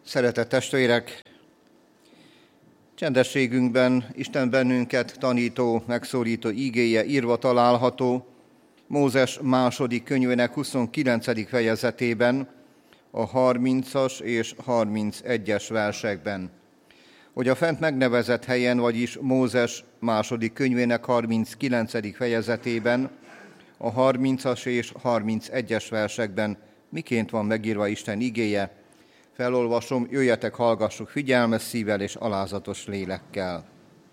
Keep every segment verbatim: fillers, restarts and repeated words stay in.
Szeretett testvérek, csendességünkben Isten bennünket tanító, megszólító igéje írva található Mózes második könyvének huszonkilencedik fejezetében, a harmincas és harmincegyes versekben. Hogy a fent megnevezett helyen, vagyis Mózes második könyvének harminckilencedik fejezetében, a harmincas és harmincegyes versekben miként van megírva Isten igéje, felolvasom, jöjjetek, hallgassuk figyelmes szívvel és alázatos lélekkel.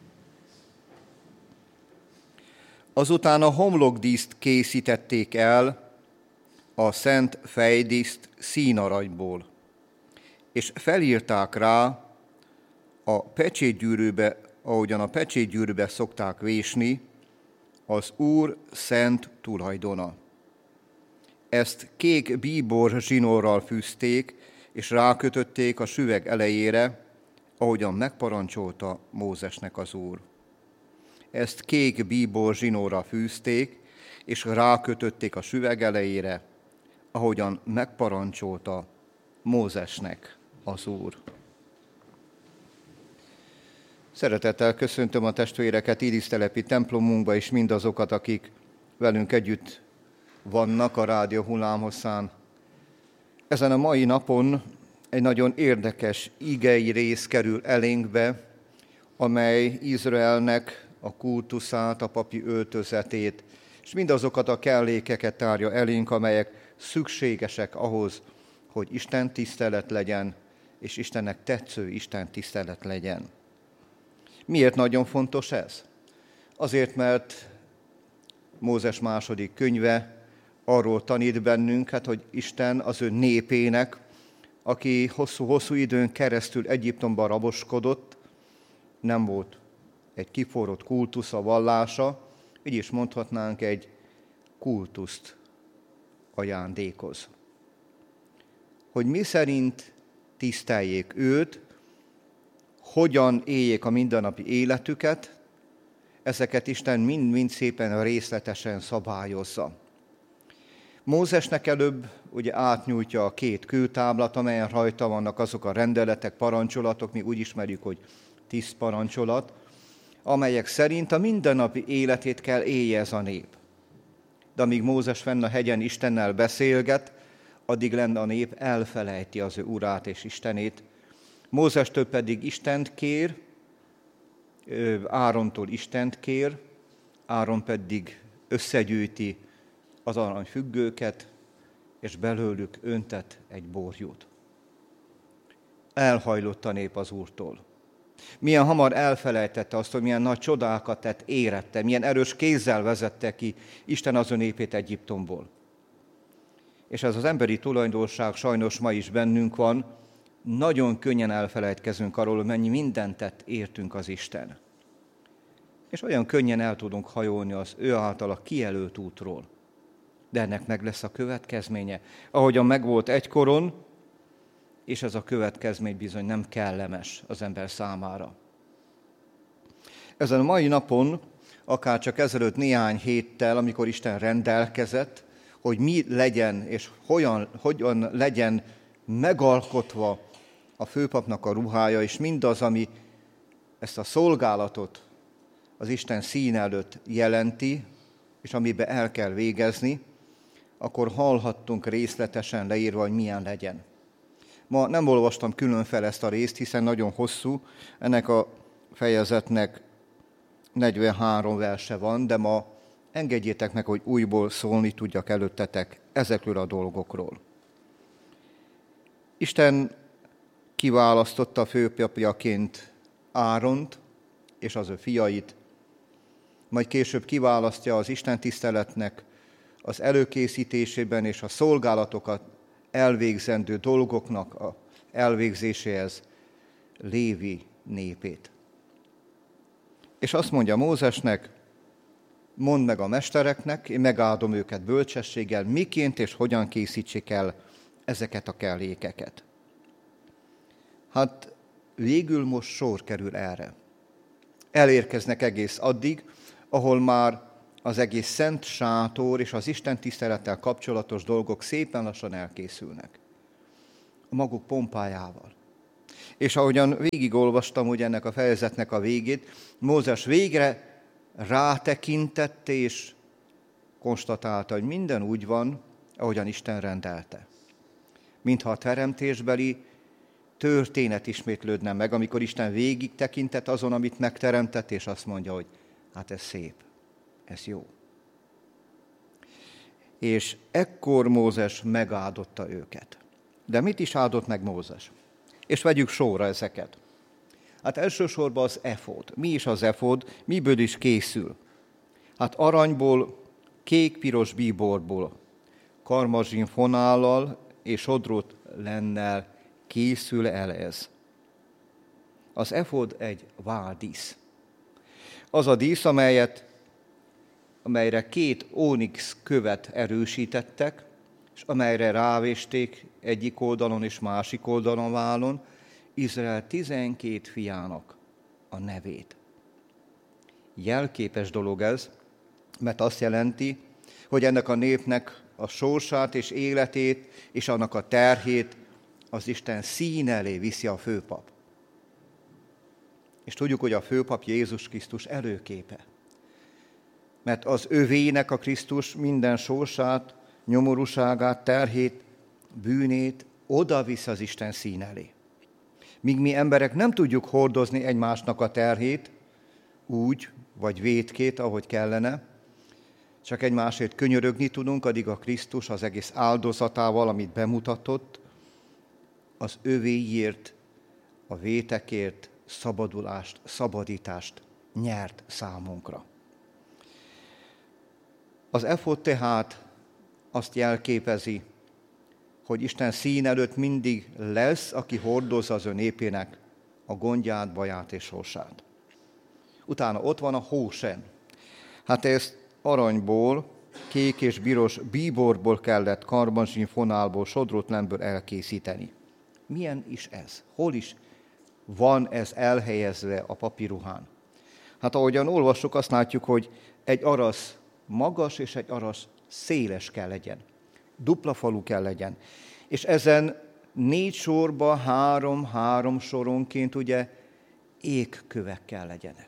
Azután a homlokdíszt készítették el a szent fejdíszt színaranyból, és felírták rá a pecsétgyűrűbe, ahogyan a pecsétgyűrűbe szokták vésni, az Úr szent tulajdona. Ezt kék bíbor zsinórral fűzték, és rákötötték a süveg elejére, ahogyan megparancsolta Mózesnek az Úr. Ezt kék bíbor zsinórral fűzték, és rákötötték a süveg elejére, ahogyan megparancsolta Mózesnek az Úr. Szeretettel köszöntöm a testvéreket Irisztelepi templomunkba, és mindazokat, akik velünk együtt vannak a rádió hullámhosszán. Ezen a mai napon egy nagyon érdekes igei rész kerül elénkbe, amely Izraelnek a kultuszát, a papi öltözetét, és mindazokat a kellékeket tárja elénk, amelyek szükségesek ahhoz, hogy Isten tisztelet legyen, és Istennek tetsző Isten tisztelet legyen. Miért nagyon fontos ez? Azért, mert Mózes második könyve arról tanít bennünket, hogy Isten az ő népének, aki hosszú-hosszú időn keresztül Egyiptomban raboskodott, nem volt egy kiforrott kultusza, vallása, így is mondhatnánk, egy kultuszt ajándékoz. Hogy mi szerint tiszteljék őt, hogyan éljék a mindennapi életüket, ezeket Isten mind-mind szépen részletesen szabályozza. Mózesnek előbb ugye átnyújtja a két kőtáblat, amelyen rajta vannak azok a rendeletek, parancsolatok, mi úgy ismerjük, hogy tíz parancsolat, amelyek szerint a mindennapi életét kell élje ez a nép. De amíg Mózes fenn a hegyen Istennel beszélget, addig lenne a nép elfelejti az ő urát és Istenét. Mózestől pedig Istent kér, Árontól Istent kér, Áron pedig összegyűjti az aranyfüggőket, és belőlük öntet egy borjút. Elhajlott a nép az Úrtól. Milyen hamar elfelejtette azt, hogy milyen nagy csodákat tett, érette, milyen erős kézzel vezette ki Isten az ő népét Egyiptomból. És ez az emberi tulajdonság sajnos ma is bennünk van, nagyon könnyen elfelejtkezünk arról, hogy mennyi mindent tett értünk az Isten. És olyan könnyen el tudunk hajolni az ő általa kijelölt útról. De ennek meg lesz a következménye, ahogyan megvolt egykoron, és ez a következmény bizony nem kellemes az ember számára. Ezen a mai napon, akár csak ezelőtt néhány héttel, amikor Isten rendelkezett, hogy mi legyen és hogyan, hogyan legyen megalkotva a főpapnak a ruhája, és mindaz, ami ezt a szolgálatot az Isten szín előtt jelenti, és amiben el kell végezni, akkor hallhattunk részletesen leírva, hogy milyen legyen. Ma nem olvastam külön fel ezt a részt, hiszen nagyon hosszú, ennek a fejezetnek negyvenhárom verse van, de ma engedjétek meg, hogy újból szólni tudjak előttetek ezekről a dolgokról. Isten kiválasztotta főpapjaként Áront és az ő fiait, majd később kiválasztja az Isten tiszteletnek az előkészítésében és a szolgálatokat elvégzendő dolgoknak a elvégzéséhez Lévi népét. És azt mondja Mózesnek, mondd meg a mestereknek, én megáldom őket bölcsességgel, miként és hogyan készítsék el ezeket a kellékeket. Hát végül most sor kerül erre. Elérkeznek egész addig, ahol már az egész szent sátor és az Isten tisztelettel kapcsolatos dolgok szépen lassan elkészülnek. A maguk pompájával. És ahogyan végigolvastam ugye ennek a fejezetnek a végét, Mózes végre rátekintett és konstatálta, hogy minden úgy van, ahogyan Isten rendelte. Mintha a teremtésbeli történet ismétlődne meg, amikor Isten végig tekintett azon, amit megteremtett, és azt mondja, hogy hát ez szép, ez jó. És ekkor Mózes megáldotta őket. De mit is áldott meg Mózes? És vegyük sorra ezeket. Hát elsősorban az efód. Mi is az efód? Miből is készül? Hát aranyból, kék-piros bíborból, karmazsin fonállal és sodrót lennel készül el ez. Az efód egy váldísz. Az a dísz, amelyet, amelyre két ónix követ erősítettek, és amelyre rávésték egyik oldalon és másik oldalon vállon Izrael tizenkét fiának a nevét. Jelképes dolog ez, mert azt jelenti, hogy ennek a népnek a sorsát és életét és annak a terhét az Isten szín elé viszi a főpap. És tudjuk, hogy a főpap Jézus Krisztus előképe. Mert az övének a Krisztus minden sorsát, nyomorúságát, terhét, bűnét oda visz az Isten szín elé. Míg mi emberek nem tudjuk hordozni egymásnak a terhét, úgy, vagy vétkét, ahogy kellene, csak egymásért könyörögni tudunk, addig a Krisztus az egész áldozatával, amit bemutatott, az övéért, a vétekért szabadulást, szabadítást nyert számunkra. Az efód tehát azt jelképezi, hogy Isten szín előtt mindig lesz, aki hordozza az ő népének a gondját, baját és sorsát. Utána ott van a hósen. Hát ezt aranyból, kék és piros bíborból kellett karmazsin fonálból, sodrótlenből elkészíteni. Milyen is ez? Hol is van ez elhelyezve a papíruhán? Hát ahogyan olvassuk, azt látjuk, hogy egy arasz magas és egy arasz széles kell legyen. Dupla falu kell legyen. És ezen négy sorba, három-három soronként ugye égkövek kell legyenek.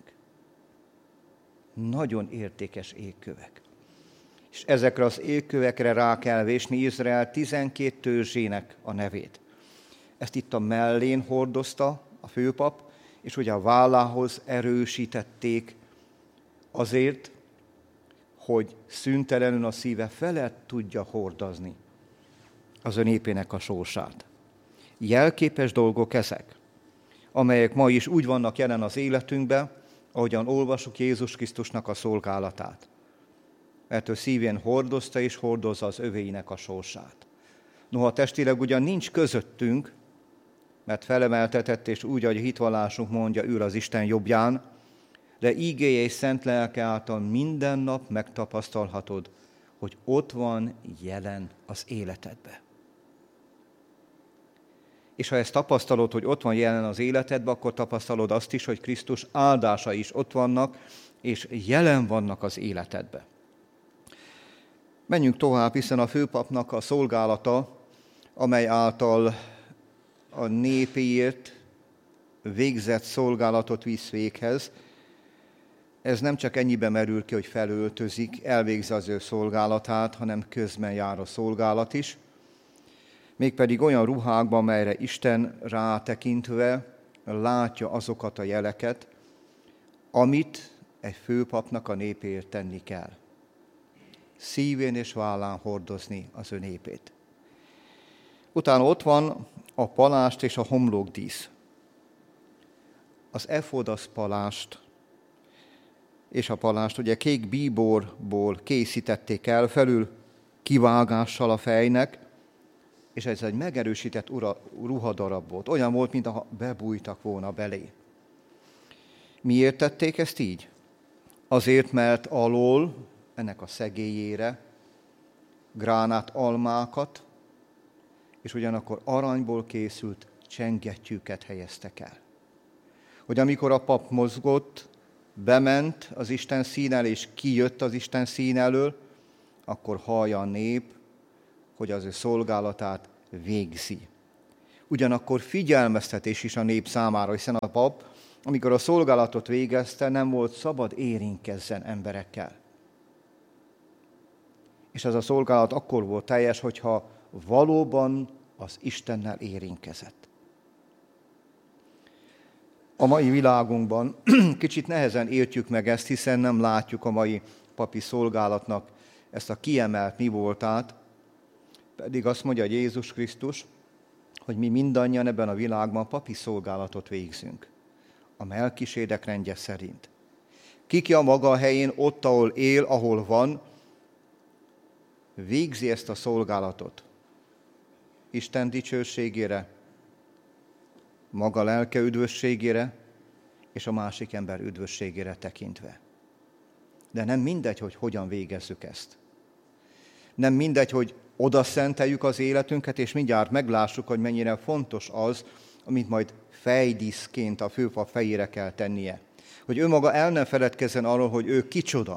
Nagyon értékes égkövek. És ezekre az égkövekre rá kell vésni Izrael tizenkét törzsének a nevét. Ezt itt a mellén hordozta a főpap, és ugye a vállához erősítették azért, hogy szüntelenül a szíve felett tudja hordozni az ön népének a sorsát. Jelképes dolgok ezek, amelyek ma is úgy vannak jelen az életünkben, ahogyan olvasjuk Jézus Krisztusnak a szolgálatát. Mert ő szívén hordozta és hordozza az övéinek a sorsát. Noha testileg ugyan nincs közöttünk, mert felemeltetett, és úgy, ahogy a hitvallásunk mondja, ül az Isten jobbján, de ígéje és szent lelke által minden nap megtapasztalhatod, hogy ott van jelen az életedbe. És ha ezt tapasztalod, hogy ott van jelen az életedbe, akkor tapasztalod azt is, hogy Krisztus áldásai is ott vannak, és jelen vannak az életedbe. Menjünk tovább, hiszen a főpapnak a szolgálata, amely által a népéért végzett szolgálatot visz véghez, ez nem csak ennyibe merül ki, hogy felöltözik, elvégzi az ő szolgálatát, hanem közben jár a szolgálat is, mégpedig olyan ruhákban, melyre Isten rátekintve látja azokat a jeleket, amit egy főpapnak a népéért tenni kell. Szívén és vállán hordozni az ő népét. Utána ott van a palást és a homlokdísz. Az efód az palást, és a palást ugye kék bíborból készítették el, felül kivágással a fejnek, és ez egy megerősített ura, ruhadarab volt. Olyan volt, mintha bebújtak volna belé. Miért tették ezt így? Azért, mert alól, ennek a szegélyére, gránát almákat, és ugyanakkor aranyból készült csengettyűket helyeztek el. Hogy amikor a pap mozgott, bement az Isten szín elől, és kijött az Isten szín elől, akkor hallja a nép, hogy az ő szolgálatát végzi. ugyanakkor figyelmeztetés is a nép számára, hiszen a pap, amikor a szolgálatot végezte, nem volt szabad érintkezzen emberekkel. És ez a szolgálat akkor volt teljes, hogyha valóban az Istennel érintkezett. A mai világunkban kicsit nehezen értjük meg ezt, hiszen nem látjuk a mai papi szolgálatnak ezt a kiemelt mi voltát, pedig azt mondja Jézus Krisztus, hogy mi mindannyian ebben a világban papi szolgálatot végzünk, a Melkisédek rendje szerint. Kiki a maga helyén, ott, ahol él, ahol van, végzi ezt a szolgálatot. Isten dicsőségére, maga lelke üdvösségére, és a másik ember üdvösségére tekintve. De nem mindegy, hogy hogyan végezzük ezt. Nem mindegy, hogy oda szenteljük az életünket, és mindjárt meglássuk, hogy mennyire fontos az, amit majd fejdíszként a főpap fejére kell tennie. Hogy ő maga el ne feledkezzen arról, hogy ő kicsoda.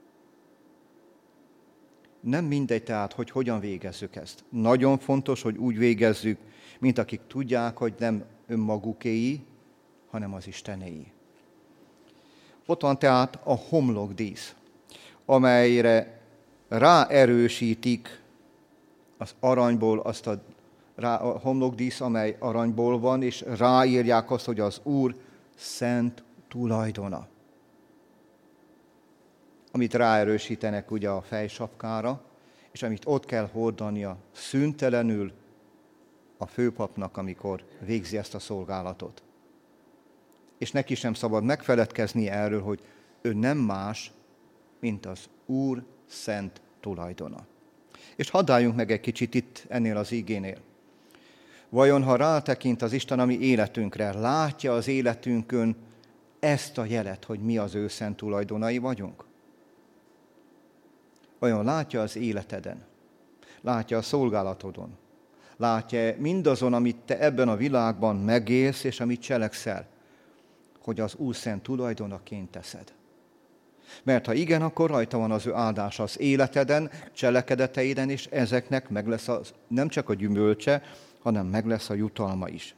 Nem mindegy tehát, hogy hogyan végezzük ezt. Nagyon fontos, hogy úgy végezzük, mint akik tudják, hogy nem önmagukéi, hanem az Istenéi. Ott van tehát a homlokdísz, amelyre ráerősítik az aranyból azt a, rá, a homlokdísz, amely aranyból van, és ráírják azt, hogy az Úr szent tulajdona. Amit ráerősítenek ugye a fejsapkára, és amit ott kell hordania szüntelenül a főpapnak, amikor végzi ezt a szolgálatot. És neki sem szabad megfeledkezni erről, hogy ő nem más, mint az Úr szent tulajdona. És hadd álljunk meg egy kicsit itt ennél az igénél. Vajon, ha rátekint az Isten a mi életünkre, látja az életünkön ezt a jelet, hogy mi az ő szent tulajdonai vagyunk? Vajon látja az életeden? Látja a szolgálatodon? Látja mindazon, amit te ebben a világban megélsz, és amit cselekszel, hogy az Úr szent tulajdonaként teszed? Mert ha igen, akkor rajta van az ő áldása az életeden, cselekedeteiden, és ezeknek meg lesz az, nem csak a gyümölcse, hanem meg lesz a jutalma is.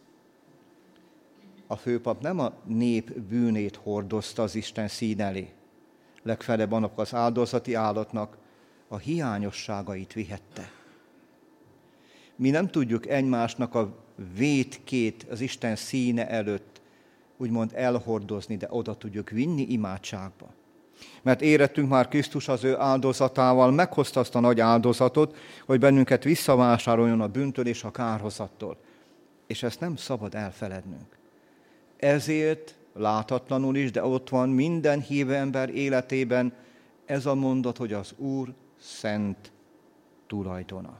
A főpap nem a nép bűnét hordozta az Isten szín elé. Legfeljebb annak az áldozati állatnak a hiányosságait vihette. Mi nem tudjuk egymásnak a vétkét az Isten színe előtt úgymond elhordozni, de oda tudjuk vinni imádságba. Mert érettünk már Krisztus az ő áldozatával meghozta azt a nagy áldozatot, hogy bennünket visszavásároljon a bűntől és a kárhozattól. És ezt nem szabad elfelednünk. Ezért láthatlanul is, de ott van minden hívő ember életében ez a mondat, hogy az Úr szent tulajdona.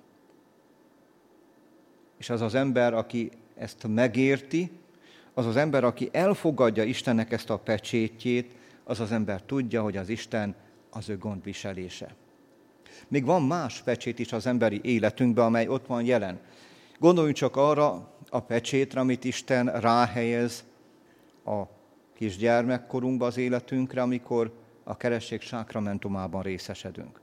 És az az ember, aki ezt megérti, az az ember, aki elfogadja Istennek ezt a pecsétjét, az az ember tudja, hogy az Isten az ő gondviselése. Még van más pecsét is az emberi életünkben, amely ott van jelen. Gondoljunk csak arra a pecsétre, amit Isten ráhelyez a kisgyermekkorunkba az életünkre, amikor a keresztség sákramentumában részesedünk.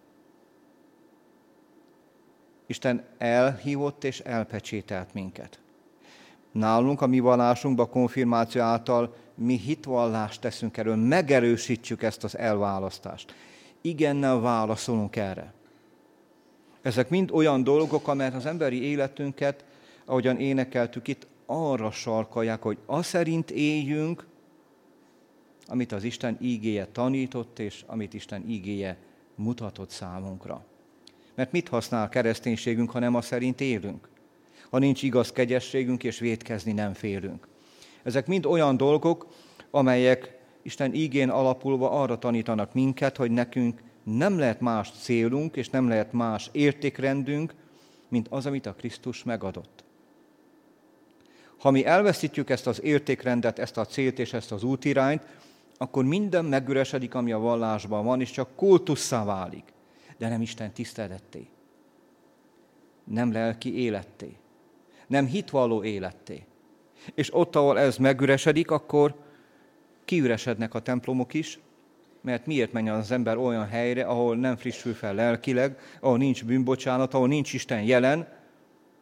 Isten elhívott és elpecsételt minket. Nálunk, a mi vallásunkban, a konfirmáció által mi hitvallást teszünk erről, megerősítjük ezt az elválasztást. Igennel válaszolunk erre. Ezek mind olyan dolgok, amelyek az emberi életünket, ahogyan énekeltük itt, arra sarkalják, hogy az szerint éljünk, amit az Isten ígéje tanított, és amit Isten ígéje mutatott számunkra. Mert mit használ a kereszténységünk, ha nem az szerint élünk? Ha nincs igaz kegyességünk, és vétkezni nem félünk. Ezek mind olyan dolgok, amelyek Isten ígén alapulva arra tanítanak minket, hogy nekünk nem lehet más célunk, és nem lehet más értékrendünk, mint az, amit a Krisztus megadott. Ha mi elveszítjük ezt az értékrendet, ezt a célt és ezt az útirányt, akkor minden megüresedik, ami a vallásban van, és csak kultusszá válik, de nem Isten tiszteletté, nem lelki életté, nem hitvalló életté. És ott, ahol ez megüresedik, akkor kiüresednek a templomok is, mert miért menjen az ember olyan helyre, ahol nem frissül fel lelkileg, ahol nincs bűnbocsánat, ahol nincs Isten jelen,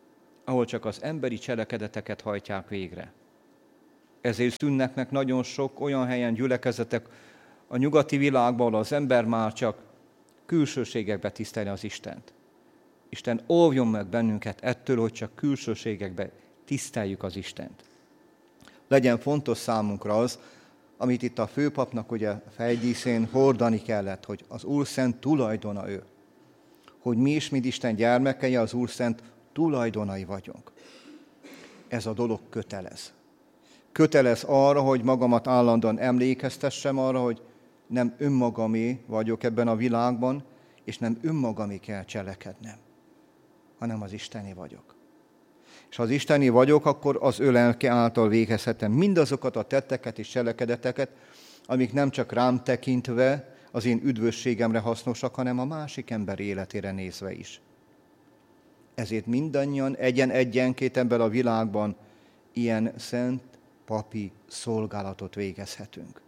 ahol csak az emberi cselekedeteket hajtják végre. Ezért szűnnek meg nagyon sok olyan helyen gyülekezetek a nyugati világban, ahol az ember már csak külsőségekbe tiszteli az Istent. Isten óvjon meg bennünket ettől, hogy csak külsőségekbe tiszteljük az Istent. Legyen fontos számunkra az, amit itt a főpapnak ugye fejdíszén hordani kellett, hogy az Úrszent tulajdona ő. Hogy mi is, mint Isten gyermekei, az Úrszent tulajdonai vagyunk. Ez a dolog kötelez. Kötelez arra, hogy magamat állandóan emlékeztessem arra, hogy nem önmagamé vagyok ebben a világban, és nem önmagamé kell cselekednem, hanem az Isteni vagyok. És ha az Isteni vagyok, akkor az ő lelke által végezhetem mindazokat a tetteket és cselekedeteket, amik nem csak rám tekintve az én üdvösségemre hasznosak, hanem a másik ember életére nézve is. Ezért mindannyian egyen-egyenként ebben a világban ilyen szent papi szolgálatot végezhetünk.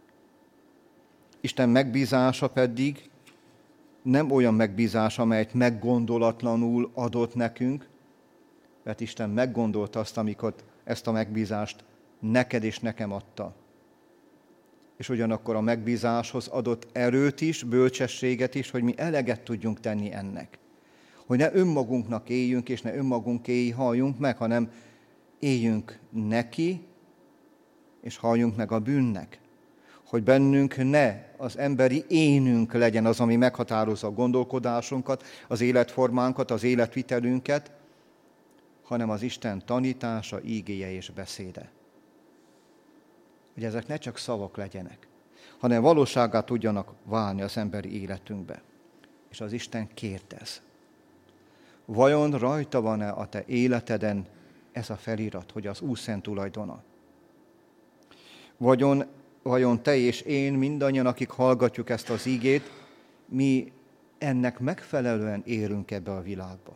Isten megbízása pedig nem olyan megbízás, amelyet meggondolatlanul adott nekünk, mert Isten meggondolta azt, amikor ezt a megbízást neked és nekem adta. És ugyanakkor a megbízáshoz adott erőt is, bölcsességet is, hogy mi eleget tudjunk tenni ennek. Hogy ne önmagunknak éljünk, és ne önmagunkéi halljunk meg, hanem éljünk neki, és halljunk meg a bűnnek. Hogy bennünk ne az emberi énünk legyen az, ami meghatározza a gondolkodásunkat, az életformánkat, az életvitelünket, hanem az Isten tanítása, ígéje és beszéde. Hogy ezek ne csak szavak legyenek, hanem valósággá tudjanak válni az emberi életünkbe. És az Isten kérdez. Vajon rajta van-e a te életeden ez a felirat, hogy az Úrszent tulajdona? Vajon, vajon te és én, mindannyian, akik hallgatjuk ezt az ígét, mi ennek megfelelően élünk ebbe a világba?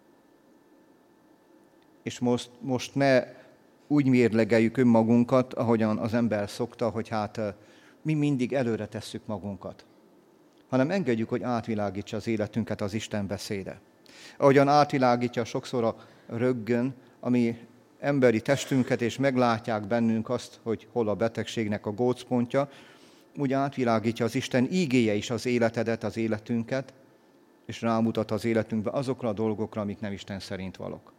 És most, most ne úgy mérlegeljük önmagunkat, ahogyan az ember szokta, hogy hát mi mindig előre tesszük magunkat, hanem engedjük, hogy átvilágítsa az életünket az Isten beszéde. Ahogyan átvilágítja sokszor a röggön, ami emberi testünket, és meglátják bennünk azt, hogy hol a betegségnek a gócpontja, úgy átvilágítja az Isten ígéje is az életedet, az életünket, és rámutat az életünkbe azokra a dolgokra, amik nem Isten szerint valók.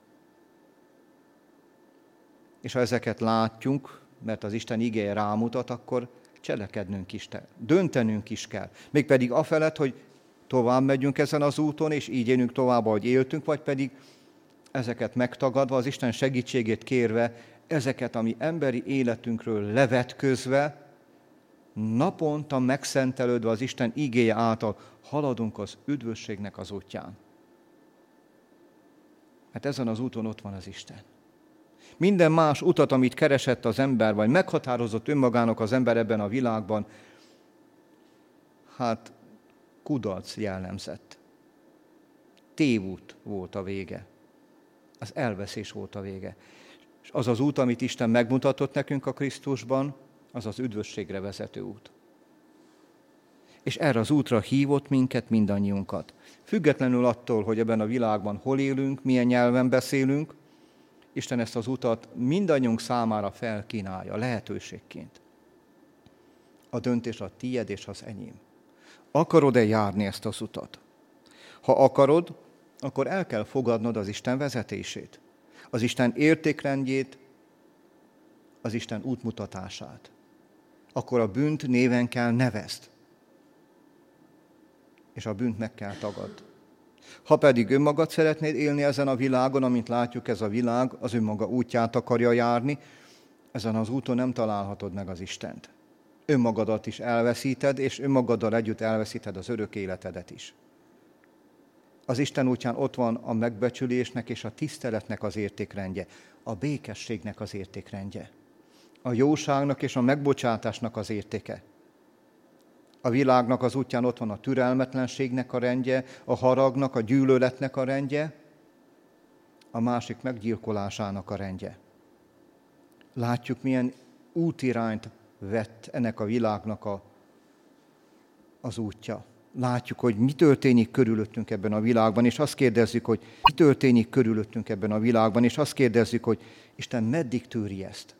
És ha ezeket látjuk, mert az Isten igéje rámutat, akkor cselekednünk is kell, döntenünk is kell. Mégpedig afelett, hogy tovább megyünk ezen az úton, és így élünk tovább, ahogy éltünk, vagy pedig ezeket megtagadva, az Isten segítségét kérve, ezeket, ami emberi életünkről levetközve, naponta megszentelődve az Isten igéje által haladunk az üdvösségnek az útján. Hát ezen az úton ott van az Isten. Minden más utat, amit keresett az ember, vagy meghatározott önmagának az ember ebben a világban, hát kudarc jellemzett. Tévút volt a vége. Az elveszés volt a vége. És az az út, amit Isten megmutatott nekünk a Krisztusban, az az üdvösségre vezető út. És erre az útra hívott minket, mindannyiunkat. Függetlenül attól, hogy ebben a világban hol élünk, milyen nyelven beszélünk, Isten ezt az utat mindannyiunk számára felkínálja lehetőségként. A döntés a tied és az enyém. Akarod-e járni ezt az utat? Ha akarod, akkor el kell fogadnod az Isten vezetését, az Isten értékrendjét, az Isten útmutatását. Akkor a bűnt néven kell nevezd, és a bűnt meg kell tagadd. Ha pedig önmagad szeretnéd élni ezen a világon, amint látjuk, ez a világ az önmaga útját akarja járni, ezen az úton nem találhatod meg az Istent. Önmagadat is elveszíted, és önmagaddal együtt elveszíted az örök életedet is. Az Isten útján ott van a megbecsülésnek és a tiszteletnek az értékrendje, a békességnek az értékrendje, a jóságnak és a megbocsátásnak az értéke. A világnak az útján ott van a türelmetlenségnek a rendje, a haragnak, a gyűlöletnek a rendje, a másik meggyilkolásának a rendje. Látjuk, milyen útirányt vett ennek a világnak a, az útja. látjuk, hogy mi történik körülöttünk ebben a világban, és azt kérdezzük, hogy mi történik körülöttünk ebben a világban, és azt kérdezzük, hogy Isten meddig tűri ezt?